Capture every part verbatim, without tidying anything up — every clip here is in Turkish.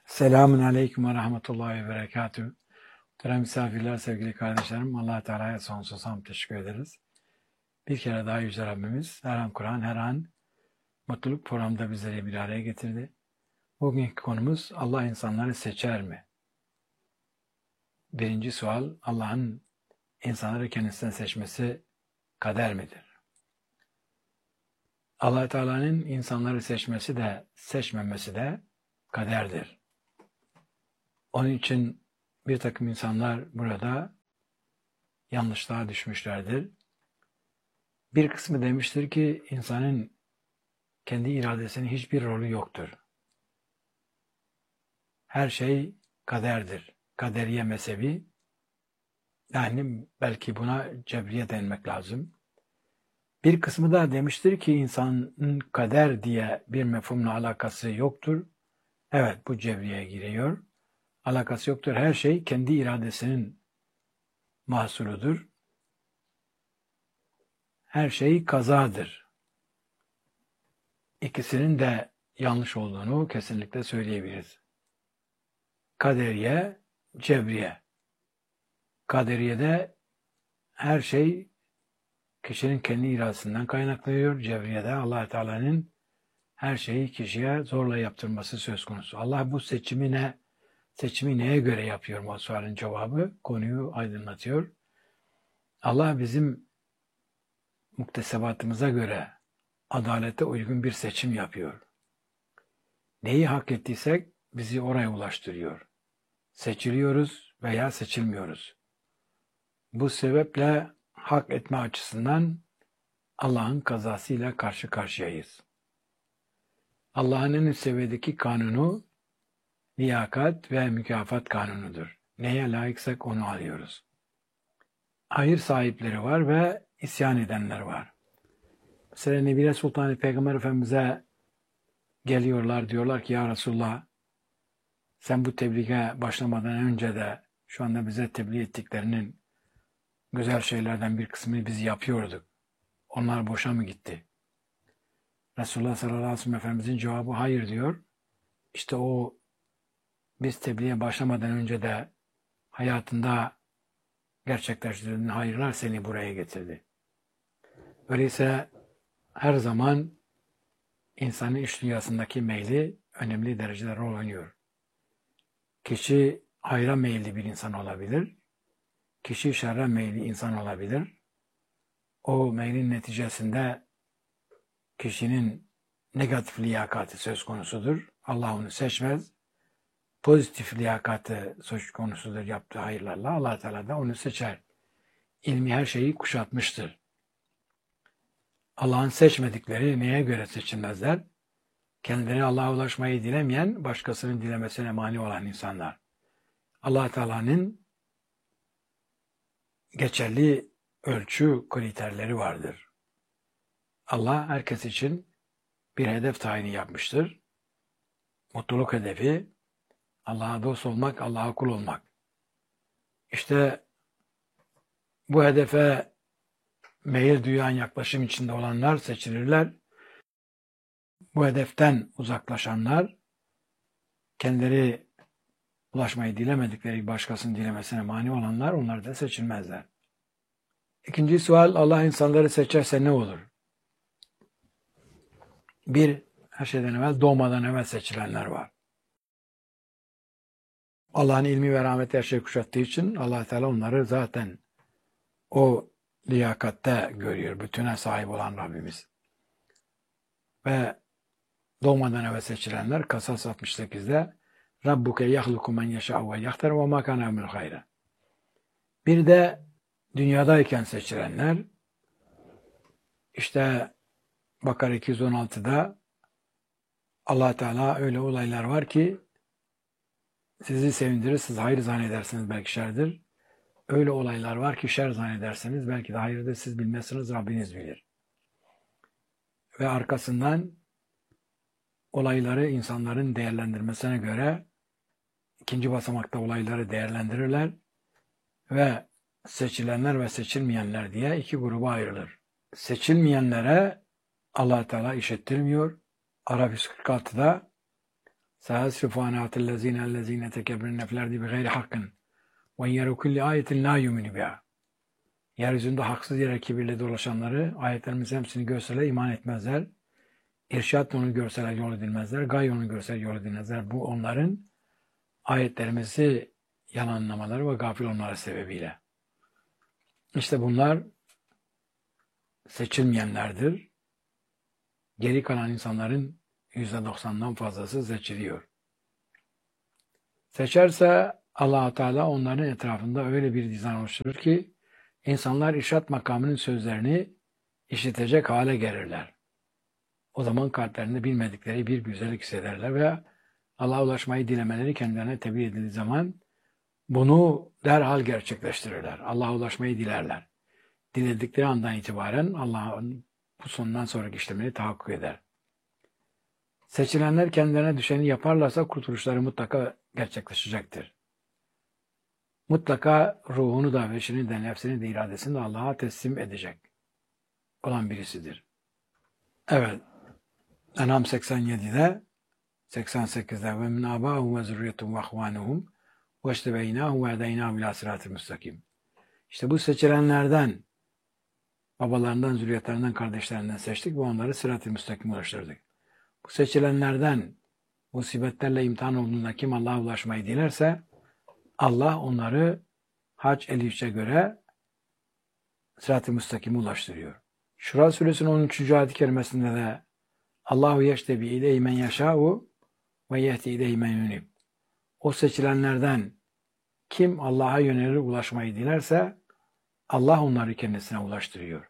Selamun Aleyküm ve Rahmetullahi ve Berekatühü. Muhterem misafirler, sevgili kardeşlerim, Allah Teala'ya sonsuz hamd teşekkür ederiz. Bir kere daha Yüce Rabbimiz her an Kur'an, her an mutluluk programda bizleri bir araya getirdi. Bugünkü konumuz Allah insanları seçer mi? Birinci sual, Allah'ın insanları kendisinden seçmesi kader midir? Allah Teala'nın insanları seçmesi de seçmemesi de kaderdir. Onun için bir takım insanlar burada yanlışlığa düşmüşlerdir. Bir kısmı demiştir ki insanın kendi iradesinin hiçbir rolü yoktur. Her şey kaderdir. Kaderiye mezhebi, yani belki buna cebriye denmek lazım. Bir kısmı da demiştir ki insanın kader diye bir mefhumla alakası yoktur. Evet, bu cebriye giriyor. Alakası yoktur. Her şey kendi iradesinin mahsuludur. Her şey kazadır. İkisinin de yanlış olduğunu kesinlikle söyleyebiliriz. Kaderiye, cebriye. Kaderiye'de her şey kişinin kendi iradesinden kaynaklanıyor. Cebriye'de Allah Teala'nın her şeyi kişiye zorla yaptırması söz konusu. Allah bu seçimi ne, seçimi neye göre yapıyor bu sualin cevabı konuyu aydınlatıyor. Allah bizim muktesebatımıza göre adalete uygun bir seçim yapıyor. Neyi hak ettiysek bizi oraya ulaştırıyor. Seçiliyoruz veya seçilmiyoruz. Bu sebeple hak etme açısından Allah'ın kazasıyla karşı karşıyayız. Allah'ın en üst seviyedeki kanunu liyakat ve mükafat kanunudur. Neye layıksak onu alıyoruz. Hayır sahipleri var ve isyan edenler var. Mesela Nebile Sultan Peygamber Efendimiz'e geliyorlar, diyorlar ki ya Resulullah, sen bu tebliğe başlamadan önce de şu anda bize tebliğ ettiklerinin güzel şeylerden bir kısmını biz yapıyorduk. Onlar boşa mı gitti? Resulullah sallallahu aleyhi ve sellem Efendimizin cevabı hayır diyor. İşte o biz tebliğe başlamadan önce de hayatında gerçekleştirdiğin hayırlar seni buraya getirdi. Öyleyse her zaman insanın iç dünyasındaki meyli önemli derecede rol oynuyor. Kişi hayra meyilli bir insan olabilir. Kişi şerre meyilli insan olabilir. O meylin neticesinde kişinin negatif liyakati söz konusudur. Allah onu seçmez. Pozitif liyakati söz konusudur yaptığı hayırlarla. Allah Teala da onu seçer. İlmi her şeyi kuşatmıştır. Allah'ın seçmedikleri neye göre seçilmezler? Kendileri Allah'a ulaşmayı dilemeyen, başkasının dilemesine mani olan insanlar. Allah Teala'nın geçerli ölçü kriterleri vardır. Allah herkes için bir hedef tayini yapmıştır. Mutluluk hedefi, Allah'a dost olmak, Allah'a kul olmak. İşte bu hedefe meyil duyan yaklaşım içinde olanlar seçilirler. Bu hedeften uzaklaşanlar, kendileri ulaşmayı dilemedikleri başkasının dilemesine mani olanlar, onlar da seçilmezler. İkinci sual, Allah insanları seçerse ne olur? Bir, her şeyden evvel, doğmadan evvel seçilenler var. Allah'ın ilmi ve rahmeti her şeyi kuşattığı için Allah Teala onları zaten o liyakatte görüyor. Bütüne sahip olan Rabbimiz. Ve doğmadan evvel seçilenler Kasas altmış sekizde Rabbuke yahluku men yeşâ'u ve yahtar ve mâ kâne min hayre. Bir de dünyadayken seçilenler, işte Bakara iki yüz on altıda Allah Teala öyle olaylar var ki sizi sevindirir, siz hayır zannedersiniz, belki şerdir. Öyle olaylar var ki şer zannedersiniz, belki de hayırdır, siz bilmezsiniz, Rabbiniz bilir. Ve arkasından olayları insanların değerlendirmesine göre ikinci basamakta olayları değerlendirirler ve seçilenler ve seçilmeyenler diye iki gruba ayrılır. Seçilmeyenlere Allah Teala işittirmiyor. Araf yüz kırk altıda Sâsrifu anâtillezîne ellezîne tekebbirne fil ardi bighayri hakkın ve yeru kulli ayetin la yu'minu biha. Yeryüzünde haksız yere kibirle dolaşanları ayetlerimizin hepsini görseler iman etmezler. İrşad onu görseler yol edilmezler. Gay onu görseler yol edilmezler. Bu onların ayetlerimizi yalanlamaları ve gafil olmaları sebebiyle. İşte bunlar seçilmeyenlerdir. Geri kalan insanların yüzde doksandan fazlası seçiliyor. Seçerse Allah-u Teala onların etrafında öyle bir dizayn oluşturur ki insanlar irşad makamının sözlerini işitecek hale gelirler. O zaman kalplerinde bilmedikleri bir güzellik hissederler ve Allah'a ulaşmayı dilemeleri kendilerine tebliğ edildiği zaman bunu derhal gerçekleştirirler. Allah'a ulaşmayı dilerler. Diledikleri andan itibaren Allah'ın bu sonundan sonraki işlemini tahakkuk eder. Seçilenler kendilerine düşeni yaparlarsa kurtuluşları mutlaka gerçekleşecektir. Mutlaka ruhunu da, veşini de, nefsini de, iradesini de Allah'a teslim edecek olan birisidir. Evet. En'am seksen yedide, seksen sekizde ve min abâhum ve zürriyetum ve ahvânuhum ve iştebeynâhum ve edeynâhum ilâ sirâtil müstakim. İşte bu seçilenlerden, babalarından, zürriyetlerinden, kardeşlerinden seçtik ve onları sırat-ı müstakim ulaştırdık. Bu seçilenlerden musibetlerle imtihan olduğunda kim Allah'a ulaşmayı dilerse Allah onları Hac elli üçe göre sırat-ı müstakime ulaştırıyor. Şura suresinin on üçüncü ayet-i kerimesinde de Allahu yeştebi ileyhi men yeşâ'u ve yehdi ileyhi men yunib. O seçilenlerden kim Allah'a yönelir ulaşmayı dilerse Allah onları kendisine ulaştırıyor.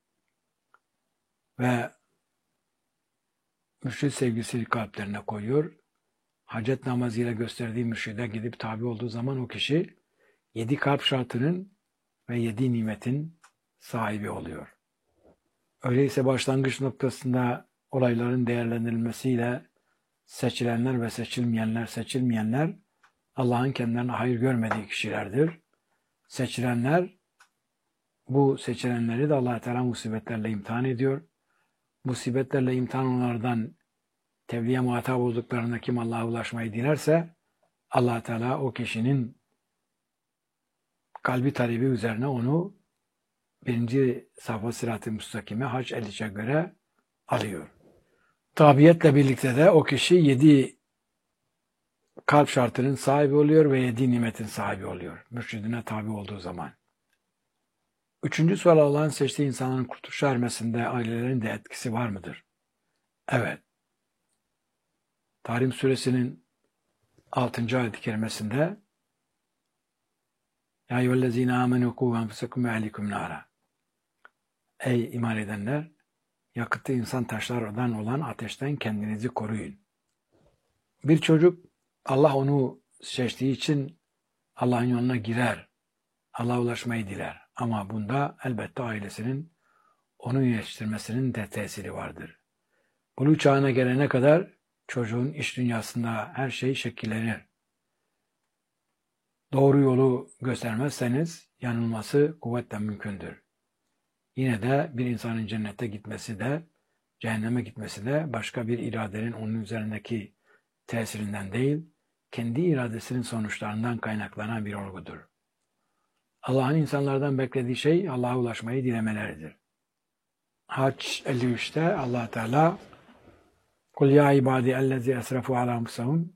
Ve mürşid sevgisini kalplerine koyuyor. Hacet namazıyla gösterdiği mürşide gidip tabi olduğu zaman o kişi yedi kalp şartının ve yedi nimetin sahibi oluyor. Öyleyse başlangıç noktasında olayların değerlendirilmesiyle seçilenler ve seçilmeyenler, seçilmeyenler Allah'ın kendilerine hayır görmediği kişilerdir. Seçilenler, bu seçilenleri de Allah-u Teala musibetlerle imtihan ediyor. Musibetlerle imtihan onlardan tebliğe muhatap olduklarında kim Allah'a ulaşmayı dilerse Allah-u Teala o kişinin kalbi talebi üzerine onu birinci safha sırat-ı müstakime Hac elli üçe göre alıyor. Tabiyetle birlikte de o kişi yedi kalp şartının sahibi oluyor ve yedi nimetin sahibi oluyor. Mürşidine tabi olduğu zaman. Üçüncü sual Allah'ın seçtiği insanların kurtuluşa ermesinde ailelerin de etkisi var mıdır? Evet. Tahrim suresinin altıncı ayet-i kerimesinde Ya eyyühellezine amenu ku enfusekum ve ehlikum nara. Ey iman edenler, yakıtı insan taşlardan olan ateşten kendinizi koruyun. Bir çocuk Allah onu seçtiği için Allah'ın yoluna girer. Allah'a ulaşmayı diler. Ama bunda elbette ailesinin onu yetiştirmesinin de tesiri vardır. Buluğ çağına gelene kadar çocuğun iş dünyasında her şey şekillenir. Doğru yolu göstermezseniz yanılması kuvvetle mümkündür. Yine de bir insanın cennete gitmesi de, cehenneme gitmesi de başka bir iradenin onun üzerindeki tesirinden değil, kendi iradesinin sonuçlarından kaynaklanan bir olgudur. Allah'ın insanlardan beklediği şey Allah'a ulaşmayı dilemeleridir. Hac elli üçte Allah Teala Kul ya ibadi ellezî esrafu alâ enfusehum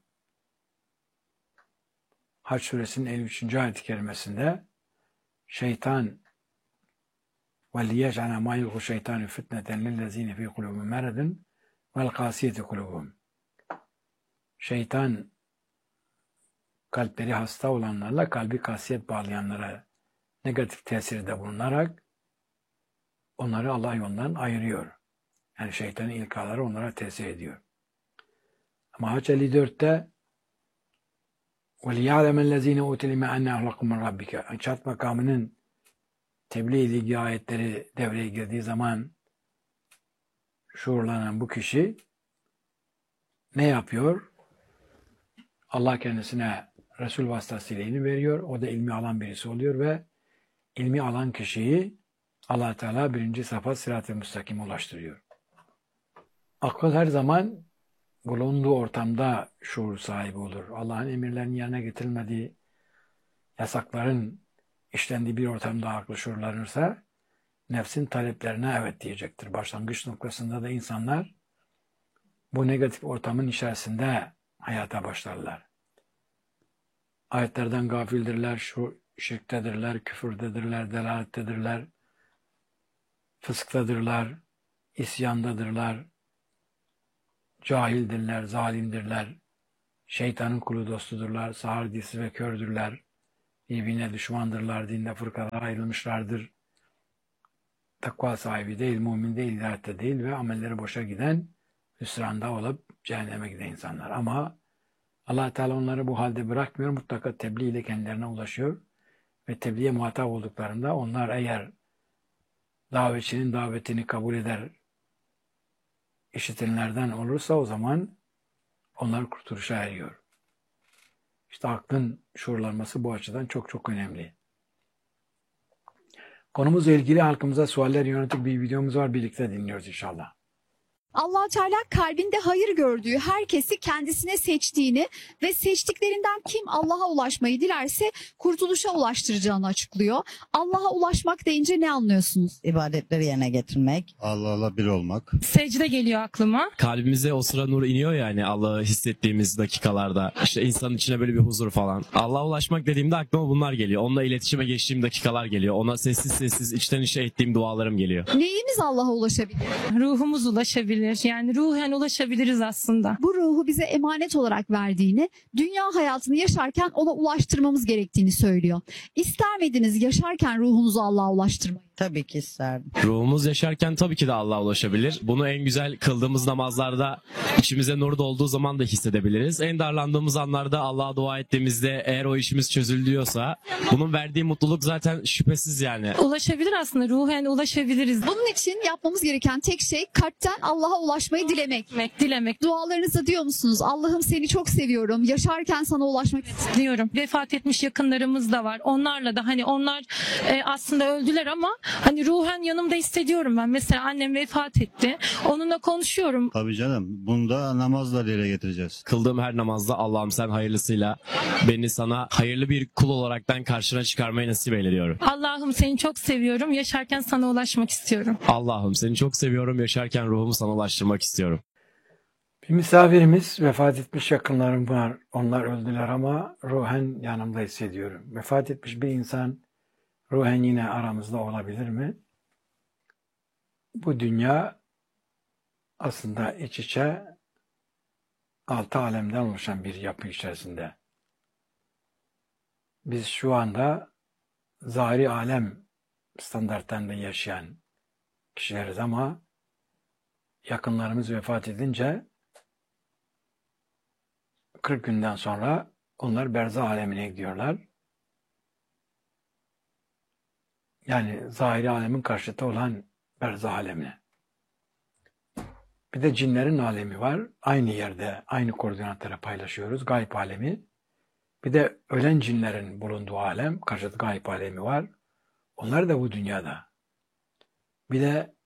Hac suresinin elli üçüncü ayet-i kerimesinde şeytan وَلِيَجْعَلَ مَا يُلْقُ الشَّيْطَانُ فِتْنَةً لِلَّذ۪ينَ ف۪ي قُلُوبِهِمْ مَرَضٌ وَالْقَاسِيَةِ قُلُوبُهُمْ Şeytan kalpleri hasta olanlarla kalbi kasiyet bağlayanlara negatif tesirde bulunarak onları Allah yolundan ayırıyor. Yani şeytanın ilkaları onlara tesir ediyor. Ama Hac elli dörtte وَلِيَعْلَمَ الَّذ۪ينَ اُوتِ الْاِمَا اَنَّ اَحْلَقُمْ مِنْ رَبِّكَ Çat makamının tebliğ edildiği ayetleri devreye girdiği zaman şuurlanan bu kişi ne yapıyor? Allah kendisine Resul vasıtasıyla ilim veriyor. O da ilmi alan birisi oluyor ve ilmi alan kişiyi Allah Teala birinci safa sırat-ı müstakime ulaştırıyor. Akıl her zaman bulunduğu ortamda şuur sahibi olur. Allah'ın emirlerinin yerine getirilmediği, yasakların işlendiği bir ortamda aklı şuurlanırsa nefsin taleplerine evet diyecektir. Başlangıç noktasında da insanlar bu negatif ortamın içerisinde hayata başlarlar. Ayetlerden gafildirler, şu şirktedirler, küfürdedirler, delalettedirler, fısktadırlar, isyandadırlar, cahildirler, zalimdirler, şeytanın kulu dostudurlar, sağır dilsiz ve kördürler, birbirine düşmandırlar, dinde fırkalara ayrılmışlardır. Takva sahibi değil, mümin değil, hidayette değil ve amelleri boşa giden, hüsranda olup cehenneme giden insanlar. Ama Allah Teala onları bu halde bırakmıyor, mutlaka tebliğ ile kendilerine ulaşıyor ve tebliğe muhatap olduklarında onlar eğer davetçinin davetini kabul eder, işitenlerden olursa o zaman onlar kurtuluşa eriyor. İşte aklın şuurlanması bu açıdan çok çok önemli. Konumuzla ilgili halkımıza sualler yönelik bir videomuz var. Birlikte dinliyoruz inşallah. Allah Teala kalbinde hayır gördüğü herkesi kendisine seçtiğini ve seçtiklerinden kim Allah'a ulaşmayı dilerse kurtuluşa ulaştıracağını açıklıyor. Allah'a ulaşmak deyince ne anlıyorsunuz? İbadetleri yerine getirmek. Allah'la bir olmak. Secde geliyor aklıma. Kalbimize o sıra nur iniyor yani Allah'ı hissettiğimiz dakikalarda. İşte insanın içine böyle bir huzur falan. Allah'a ulaşmak dediğimde aklıma bunlar geliyor. Onunla iletişime geçtiğim dakikalar geliyor. Ona sessiz sessiz içten içe ettiğim dualarım geliyor. Neyimiz Allah'a ulaşabilir? Ruhumuz ulaşabilir. Yani ruhen ulaşabiliriz aslında. Bu ruhu bize emanet olarak verdiğini, dünya hayatını yaşarken ona ulaştırmamız gerektiğini söylüyor. İster miydiniz yaşarken ruhunuzu Allah'a ulaştırmayı? Tabii ki isterdim. Ruhumuz yaşarken tabii ki de Allah'a ulaşabilir. Bunu en güzel kıldığımız namazlarda içimize nur dolduğu zaman da hissedebiliriz. En darlandığımız anlarda Allah'a dua ettiğimizde eğer o işimiz çözülüyorsa bunun verdiği mutluluk zaten şüphesiz yani. Ulaşabilir aslında. Ruhen ulaşabiliriz. Bunun için yapmamız gereken tek şey kalpten Allah'a ulaşmayı dilemek. Dilemek, dilemek Dualarınızda diyor musunuz? Allah'ım seni çok seviyorum. Yaşarken sana ulaşmak istiyorum. diyorum. Vefat etmiş yakınlarımız da var. Onlarla da hani onlar e, aslında öldüler ama hani ruhen yanımda hissediyorum ben. Mesela annem vefat etti. Onunla konuşuyorum. Tabii canım. Bunu da namazla dile getireceğiz. Kıldığım her namazda Allah'ım sen hayırlısıyla beni sana hayırlı bir kul olaraktan karşına çıkarmayı nasip eyle diyorum. Allah'ım seni çok seviyorum. Yaşarken sana ulaşmak istiyorum. Allah'ım seni çok seviyorum. Yaşarken ruhumu sana ulaştırmak istiyorum. Bir misafirimiz vefat etmiş yakınlarım var. Onlar öldüler ama ruhen yanımda hissediyorum. Vefat etmiş bir insan ruhen yine aramızda olabilir mi? Bu dünya aslında iç içe altı alemden oluşan bir yapı içerisinde. Biz şu anda zahiri alem standartlarında yaşayan kişileriz ama yakınlarımız vefat edince kırk günden sonra onlar berzah alemine gidiyorlar. Yani zahiri alemin karşıtı olan berzah alemine. Bir de cinlerin alemi var. Aynı yerde, aynı koordinatları paylaşıyoruz. Gayb alemi. Bir de ölen cinlerin bulunduğu alem, karşıtı gayb alemi var. Onlar da bu dünyada. Bir de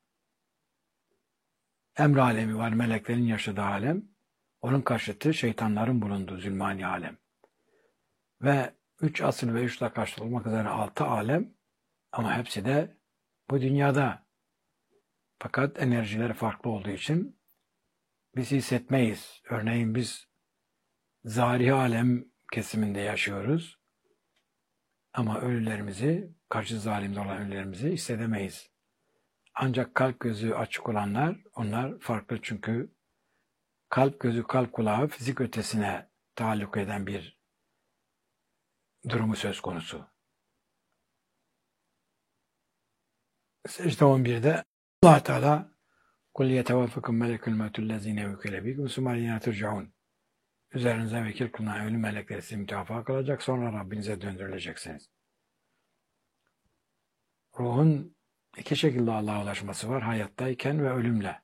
emr alemi var, meleklerin yaşadığı alem. Onun karşıtı şeytanların bulunduğu zulmani alem. Ve üç asıl ve üç de karşıt olmak üzere altı alem ama hepsi de bu dünyada. Fakat enerjileri farklı olduğu için biz hissetmeyiz. Örneğin biz zahiri alem kesiminde yaşıyoruz. Ama ölülerimizi, karşı zalimde olan ölülerimizi hissedemeyiz. Ancak kalp gözü açık olanlar, onlar farklı çünkü kalp gözü, kalp kulağı fizik ötesine taalluk eden bir durumu söz konusu. Secde on birde Allah Teala kul yetevaffakum melekül mevtül lezine vekile bikum sumalina turcaun. Üzerinize vekil kılınan ölüm melekleri sizi mütevaffa kılacak, sonra Rabbinize döndürüleceksiniz. Ruhun iki şekilde Allah'a ulaşması var. Hayattayken ve ölümle.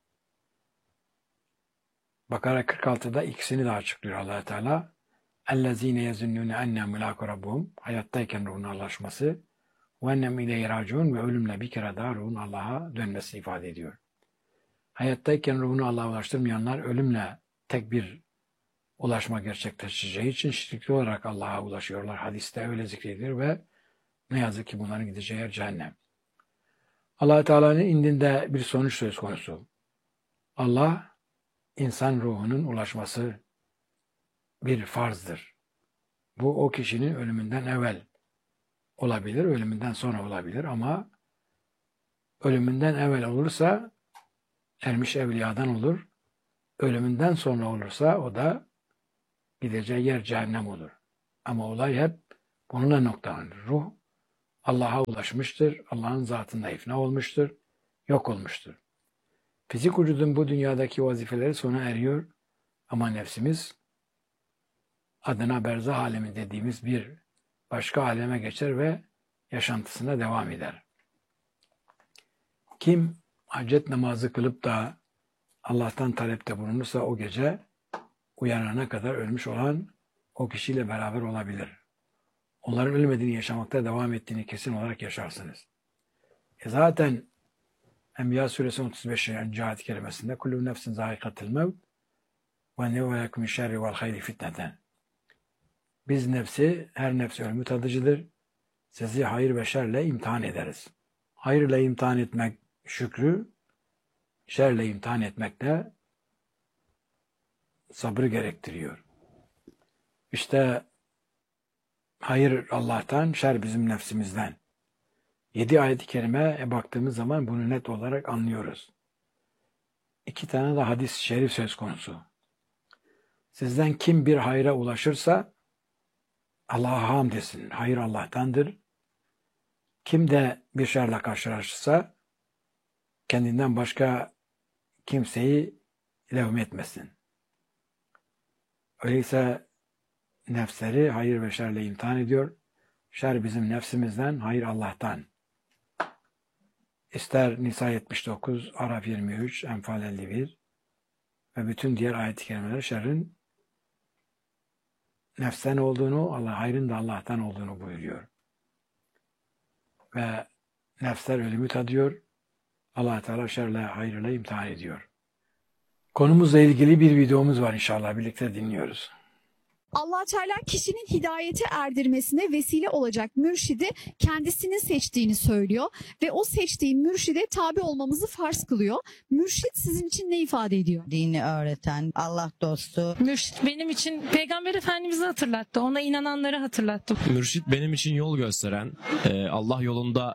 Bakara kırk altıda ikisini de açıklıyor Allah Teala. Ellezine yezunnune enne mulaku rabbuhum. Hayattayken ruhun ulaşması. Ve ennem ileyhi raciun ve ölümle bir kere daha ruhun Allah'a dönmesini ifade ediyor. Hayattayken ruhunu Allah'a ulaştırmayanlar ölümle tek bir ulaşma gerçekleşeceği için şirkli olarak Allah'a ulaşıyorlar. Hadiste öyle zikredilir ve ne yazık ki bunların gideceği yer cehennem. Allah Teala'nın indinde bir sonuç söz konusu. Allah, insan ruhunun ulaşması bir farzdır. Bu o kişinin ölümünden evvel olabilir, ölümünden sonra olabilir ama ölümünden evvel olursa ermiş evliyadan olur. Ölümünden sonra olursa o da gideceği yer cehennem olur. Ama olay hep bununla noktalanır. Ruh Allah'a ulaşmıştır. Allah'ın zatında ifna olmuştur. Yok olmuştur. Fizik vücudun bu dünyadaki vazifeleri sona eriyor. Ama nefsimiz adına berzah alemi dediğimiz bir başka aleme geçer ve yaşantısına devam eder. Kim hacet namazı kılıp da Allah'tan talepte bulunursa o gece uyanana kadar ölmüş olan o kişiyle beraber olabilir. Onların ölmediğini yaşamakta devam ettiğini kesin olarak yaşarsınız. E zaten Enbiya suresi otuz beş. ayet-i kerimesinde kullu nefsin zâikatul mevt ve nevvelekum şerri vel hayri fitneten. Biz nefsi, her nefs ölümü tadıcıdır. Sizi hayır ve şerle imtihan ederiz. Hayırla imtihan etmek şükrü, şerle imtihan etmek de sabrı gerektiriyor. İşte hayır Allah'tan, şer bizim nefsimizden. Yedi ayet-i kerimeye baktığımız zaman bunu net olarak anlıyoruz. İki tane de hadis-i şerif söz konusu. Sizden kim bir hayra ulaşırsa Allah'a hamd etsin. Hayır Allah'tandır. Kim de bir şerle karşılaşırsa kendinden başka kimseyi levmetmesin. Öyleyse nefsleri hayır ve şerle imtihan ediyor. Şer bizim nefsimizden, hayır Allah'tan. İster Nisa yetmiş dokuz, Araf yirmi üç, Enfal elli bir ve bütün diğer ayet-i kerimeler şerrin nefsten olduğunu, Allah hayrın da Allah'tan olduğunu buyuruyor. Ve nefsler ölümü tadıyor. Allah Teala şerle, hayırla imtihan ediyor. Konumuzla ilgili bir videomuz var inşallah. Birlikte dinliyoruz. Allah Teala kişinin hidayete erdirmesine vesile olacak mürşidi kendisinin seçtiğini söylüyor ve o seçtiği mürşide tabi olmamızı farz kılıyor. Mürşit sizin için ne ifade ediyor? Dini öğreten, Allah dostu. Mürşit benim için Peygamber Efendimiz'i hatırlattı. Ona inananları hatırlattı. Mürşit benim için yol gösteren, e, Allah yolunda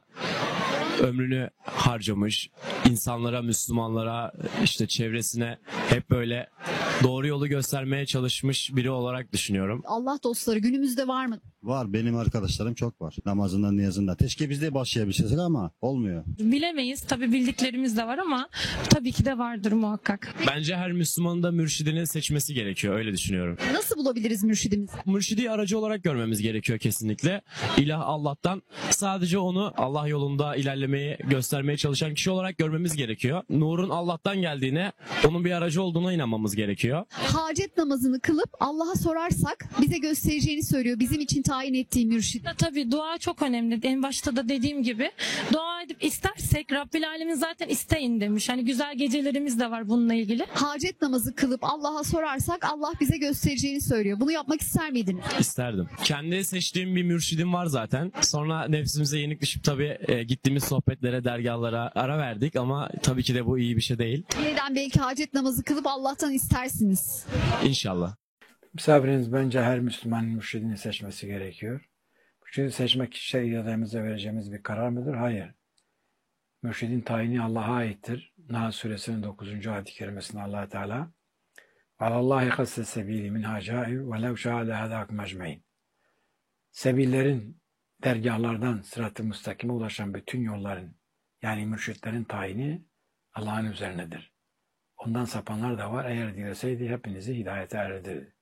ömrünü harcamış, insanlara, Müslümanlara, işte çevresine hep böyle doğru yolu göstermeye çalışmış biri olarak düşünüyorum. Allah dostları günümüzde var mı? Var, benim arkadaşlarım çok var. Namazından, niyazından. Keşke biz de başlayabilsek ama olmuyor. Bilemeyiz. Tabii bildiklerimiz de var ama tabii ki de vardır muhakkak. Bence her Müslümanın da mürşidini seçmesi gerekiyor. Öyle düşünüyorum. Nasıl bulabiliriz mürşidimizi? Mürşidi aracı olarak görmemiz gerekiyor kesinlikle. İlah Allah'tan, sadece onu Allah yolunda ilerlemeyi göstermeye çalışan kişi olarak görmemiz gerekiyor. Nurun Allah'tan geldiğine, onun bir aracı olduğuna inanmamız gerekiyor. Hacet namazını kılıp Allah'a sorarsak bize göstereceğini söylüyor. Bizim için tayin ettiği mürşid. Tabii dua çok önemli. En başta da dediğim gibi dua edip istersek Rabbil Alemin zaten isteyin demiş. Hani güzel gecelerimiz de var bununla ilgili. Hacet namazı kılıp Allah'a sorarsak Allah bize göstereceğini söylüyor. Bunu yapmak ister miydiniz? İsterdim. Kendi seçtiğim bir mürşidim var zaten. Sonra nefsimize yenik düşüp tabii e, gittiğimiz sohbetlere, dergahlara ara verdik ama tabii ki de bu iyi bir şey değil. Yeniden belki hacet namazı kılıp Allah'tan istersiniz. İnşallah. Misafiriniz bence her Müslümanın mürşidini seçmesi gerekiyor. Mürşidi seçmek kişisel irademize vereceğimiz bir karar mıdır? Hayır. Mürşidin tayini Allah'a aittir. Nahl suresinin dokuzuncu ayet-i kerimesinde Allah Teala "Alallahi kasse sebili min hacair ve lev şa'a lehadakum ecmaîn." Sebillerin, dergahlardan sırat-ı müstakime ulaşan bütün yolların, yani mürşitlerin tayini Allah'ın üzerinedir. Ondan sapanlar da var. Eğer dileseydi hepinizi hidayete erdirdi.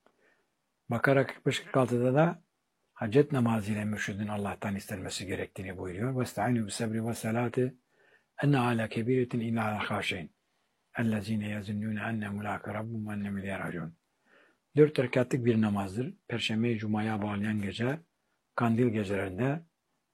Bakara kırk beş kırk altıda da hacet namazı ile mürşidin Allah'tan istenmesi gerektiğini buyuruyor. وَاسْتَعِنُوا بِالصَّبْرِ وَالصَّلَاةِ اَنَّ عَلَى كَبِيرَةٍ اِلَّا عَلَى خَاشِعِينَ اَلَّذ۪ينَ يَزُنُّونَ اَنَّ مُلَاقَ رَبُّهُمْ وَاَنَّهُمْ اِلَيْهِ رَاجِعُونَ. Dört rekatlık bir namazdır. Perşembeyi Cuma'ya bağlayan gece, kandil gecelerinde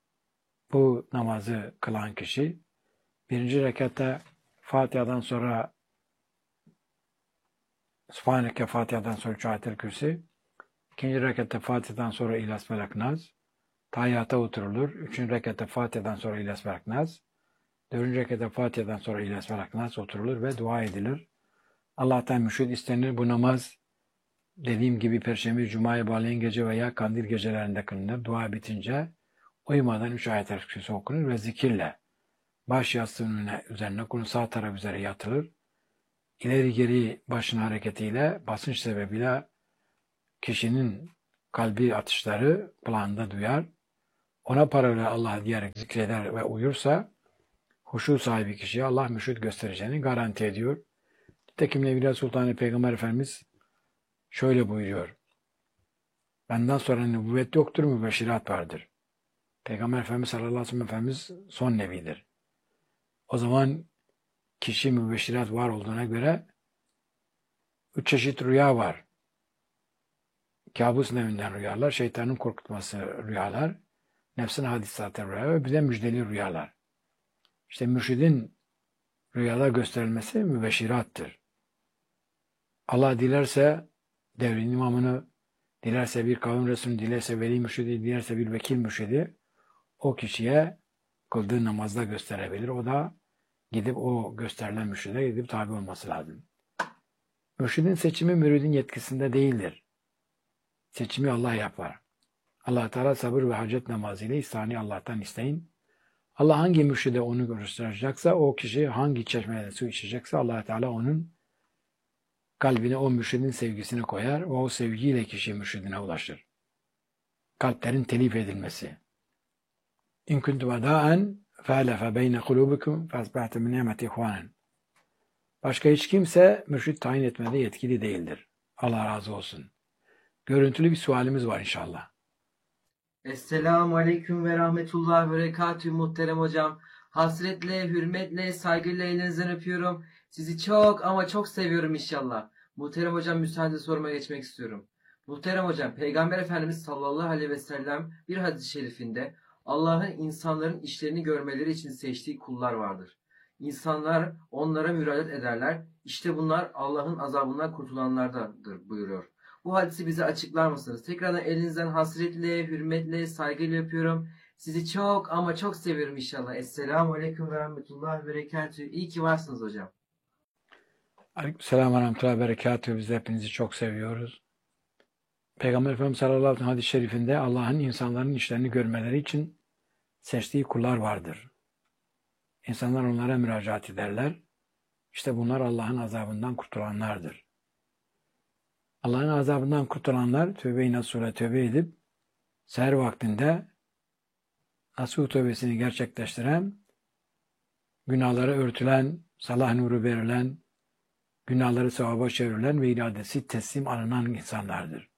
bu namazı kılan kişi birinci rekatta Fatiha'dan sonra Sübhaneke Fatiha'dan sonra üç Ayet-el Kürsi. İkinci rekatta Fatiha'dan sonra İhlas Felak Nas. Tahiyyata oturulur. Üçüncü rekatta Fatiha'dan sonra İhlas Felak Nas. Dördüncü rekatta Fatiha'dan sonra İhlas Felak Nas oturulur ve dua edilir. Allah'tan müşhid istenir. Bu namaz dediğim gibi Perşembe, Cuma'ya bağlayan gece veya kandil gecelerinde kılınır. Dua bitince uyumadan üç Ayet-el Kürsi okunur ve zikirle baş yastığının üzerine konur, sağ taraf üzere yatılır. İleri geri başın hareketiyle, basınç sebebiyle kişinin kalbi atışları kulağında duyar. Ona paralel Allah diyerek zikreder ve uyursa, huşu sahibi kişiye Allah müşhid göstereceğini garanti ediyor. Nitekim Nevriye Sultanı Peygamber Efendimiz şöyle buyuruyor. Benden sonra nübüvvet yoktur, mübeşşirat vardır. Peygamber Efendimiz sallallahu aleyhi ve sellem Efendimiz son nebidir. O zaman kişi mübeşşirat var olduğuna göre üç çeşit rüya var. Kabus nevinden rüyalar, şeytanın korkutması rüyalar, nefsin hadisatı rüyalar ve bir de müjdeli rüyalar. İşte mürşidin rüyalar gösterilmesi mübeşşirattır. Allah dilerse devrin imamını, dilerse bir kavim resulünü, dilerse veli mürşidi, dilerse bir vekil mürşidi o kişiye kıldığı namazda gösterebilir. O da gidip o gösterilen mürşide gidip tabi olması lazım. Mürşidin seçimi müridin yetkisinde değildir. Seçimi Allah yapar. Allah Teala sabır ve hacet namazı ile ihsani Allah'tan isteyin. Allah hangi mürşide onu gösterecekse, o kişi hangi çeşmeden su içecekse Allah Teala onun kalbine o mürşidin sevgisini koyar ve o sevgiyle kişi mürşidine ulaşır. Kalplerin telif edilmesi. İn kuntum adaen fe'alefe beyne kulubikum fe'asbahtum min ni'meti ihvanen. Başka hiç kimse mürşid tayin etmede yetkili değildir. Allah razı olsun. Görüntülü bir sualimiz var inşallah. Esselamu Aleyküm ve Rahmetullah ve Berekatühü muhterem hocam. Hasretle, hürmetle, saygıyla elinizden öpüyorum. Sizi çok ama çok seviyorum inşallah. Muhterem hocam müsaade sormaya geçmek istiyorum. Muhterem hocam, Peygamber Efendimiz sallallahu aleyhi ve sellem bir hadis-i şerifinde Allah'ın insanların işlerini görmeleri için seçtiği kullar vardır. İnsanlar onlara müracaat ederler. İşte bunlar Allah'ın azabından kurtulanlardandır buyuruyor. Bu hadisi bize açıklar mısınız? Tekrardan elinizden hasretle, hürmetle, saygıyla öpüyorum. Sizi çok ama çok seviyorum inşallah. Esselamu Aleyküm ve Rahmetullah ve Berekatühü. İyi ki varsınız hocam. Aleykümselam ve Rahmetullah ve Berekatühü. Biz de hepinizi çok seviyoruz. Peygamber Efendimiz sallallahu aleyhi ve sellem hadis-i şerifinde Allah'ın insanların işlerini görmeleri için seçtiği kullar vardır. İnsanlar onlara müracaat ederler. İşte bunlar Allah'ın azabından kurtulanlardır. Allah'ın azabından kurtulanlar tövbe-i nasuh'a tövbe edip seher vaktinde nasuh tövbesini gerçekleştiren, günahları örtülen, salah nuru verilen, günahları sevaba çevrilen ve iradesi teslim alınan insanlardır.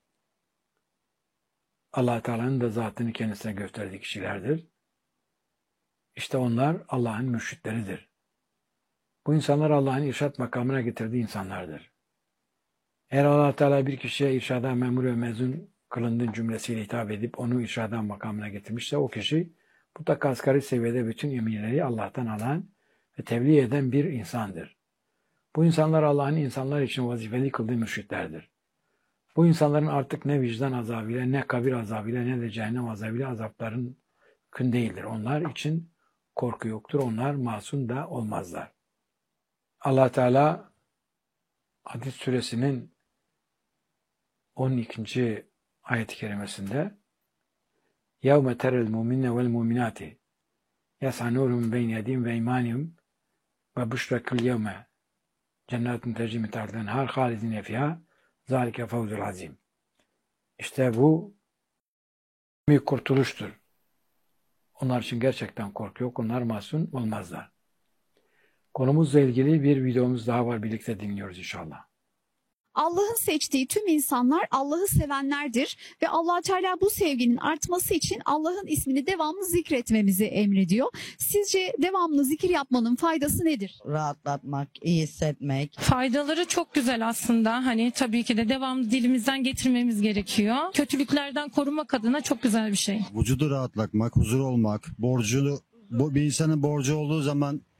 Allah Teala'nın da zatını kendisine gösterdiği kişilerdir. İşte onlar Allah'ın mürşitleridir. Bu insanlar Allah'ın irşad makamına getirdiği insanlardır. Eğer Allah Teala bir kişiye irşada memur ve mezun kılındığı cümlesiyle hitap edip onu irşada makamına getirmişse o kişi mutlaka asgari seviyede bütün emirleri Allah'tan alan ve tebliğ eden bir insandır. Bu insanlar Allah'ın insanlar için vazifeli kıldığı mürşitlerdir. Bu insanların artık ne vicdan azabıyla, ne kabir azabıyla, ne de cehennem azabıyla azapların mümkün değildir. Onlar için korku yoktur. Onlar masum da olmazlar. Allah Teala Hadid suresinin on ikinci ayet-i kerimesinde يَوْمَ تَرَى الْمُؤْمِنَّ وَالْمُؤْمِنَاتِ يَسْعَى نُورُهُمْ بَيْنَ يَدِيهِمْ وَاَيْمَانِهِمْ وَبُشْرَكُمُ الْيَوْمَ جَنَّاتٌ تَجْرِي مِنْ تَحْتِهَا الْأَنْهَارُ خَالِدِينَ فِيهَا ذَلِكَ فَوْزُ الْعَظِيمُ. İşte bu büyük kurtuluştur. Onlar için gerçekten korku yok. Onlar masum olmazlar. Konumuzla ilgili bir videomuz daha var. Birlikte dinliyoruz inşallah. Allah'ın seçtiği tüm insanlar Allah'ı sevenlerdir ve Allah Teala bu sevginin artması için Allah'ın ismini devamlı zikretmemizi emrediyor. Sizce devamlı zikir yapmanın faydası nedir? Rahatlatmak, iyi hissetmek. Faydaları çok güzel aslında. Hani tabii ki de devamlı dilimizden getirmemiz gerekiyor. Kötülüklerden korumak adına çok güzel bir şey. Vücudu rahatlatmak, huzur olmak, borcunu, bu bir insanın borcu olduğu zaman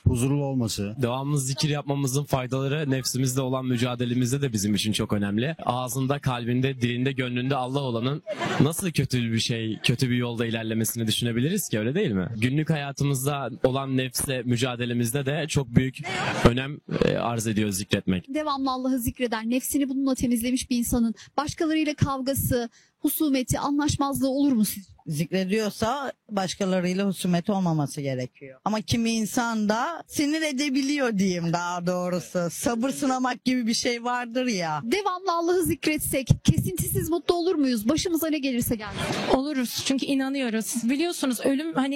huzurlu olması. Devamlı zikir yapmamızın faydaları nefsimizle olan mücadelemizde de bizim için çok önemli. Ağzında, kalbinde, dilinde, gönlünde Allah olanın nasıl kötü bir şey, kötü bir yolda ilerlemesini düşünebiliriz ki, öyle değil mi? Günlük hayatımızda olan nefsle mücadelemizde de çok büyük önem e, arz ediyor zikretmek. Devamlı Allah'ı zikreder, nefsini bununla temizlemiş bir insanın başkalarıyla kavgası, husumeti, anlaşmazlığı olur mu sizce? Zikrediyorsa başkalarıyla husumeti olmaması gerekiyor. Ama kimi insan da sinir edebiliyor diyeyim daha doğrusu. Sabır sınamak gibi bir şey vardır ya. Devamlı Allah'ı zikretsek kesintisiz mutlu olur muyuz? Başımıza ne gelirse gelsin. Oluruz çünkü inanıyoruz. Biliyorsunuz ölüm hani